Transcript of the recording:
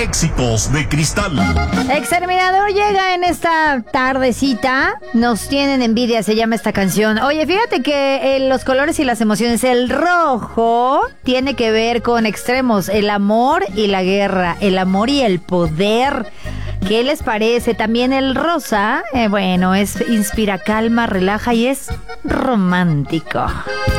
Éxitos de Cristal. Exterminador llega en esta tardecita. Nos tienen envidia, se llama esta canción. Oye, fíjate que los colores y las emociones, el rojo tiene que ver con extremos, el amor y la guerra, el amor y el poder. ¿Qué les parece? También el rosa, inspira calma, relaja y es romántico.